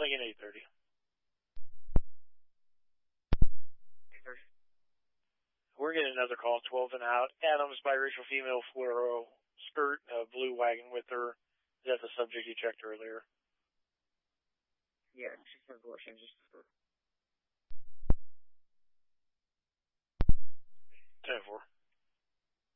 Lincoln 830. We're getting another call, 12 and out. Adams, biracial female, fluoro skirt, blue wagon with her. Is that the subject you checked earlier? Yeah, she's an abortion.